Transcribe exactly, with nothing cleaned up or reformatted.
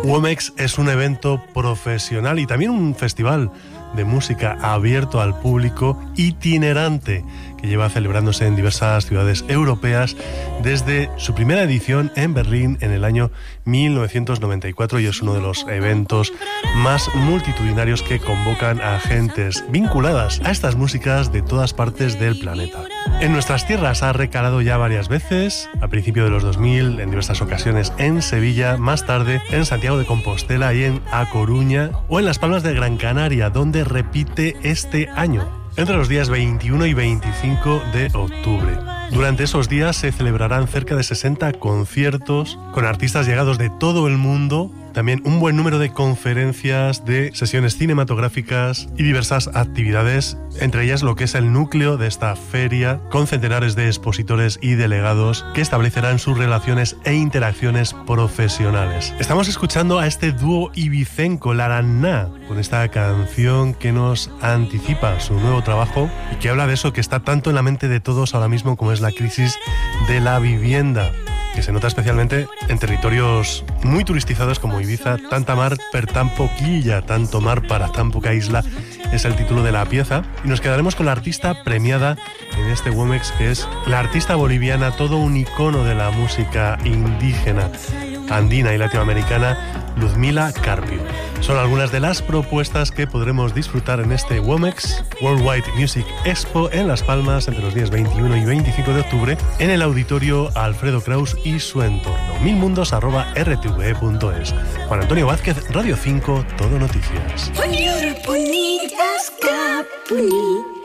Womex es un evento profesional y también un festival de música abierto al público, itinerante, que lleva celebrándose en diversas ciudades europeas desde su primera edición en Berlín en el año mil novecientos noventa y cuatro, y es uno de los eventos más multitudinarios que convocan a gentes vinculadas a estas músicas de todas partes del planeta. En nuestras tierras ha recalado ya varias veces, a principios de los dos mil, en diversas ocasiones en Sevilla, más tarde en Santiago de Compostela y en A Coruña, o en Las Palmas de Gran Canaria, donde repite este año, entre los días veintiuno y veinticinco de octubre. Durante esos días se celebrarán cerca de sesenta conciertos con artistas llegados de todo el mundo, también un buen número de conferencias, de sesiones cinematográficas y diversas actividades, entre ellas lo que es el núcleo de esta feria, con centenares de expositores y delegados que establecerán sus relaciones e interacciones profesionales. Estamos escuchando a este dúo ibicenco, Laraná, con esta canción que nos anticipa su nuevo trabajo y que habla de eso que está tanto en la mente de todos ahora mismo, como es la crisis de la vivienda, que se nota especialmente en territorios muy turistizados como Ibiza. Tanta mar per tan poquilla, tanto mar para tan poca isla, es el título de la pieza. Y nos quedaremos con la artista premiada en este Womex, que es la artista boliviana, todo un icono de la música indígena, andina y latinoamericana, Luzmila Carpio. Son algunas de las propuestas que podremos disfrutar en este Womex Worldwide Music Expo en Las Palmas entre los días veintiuno y veinticinco de octubre en el auditorio Alfredo Kraus y su entorno. mil mundos arroba r t v e punto es. Juan Antonio Vázquez, Radio cinco, Todo Noticias.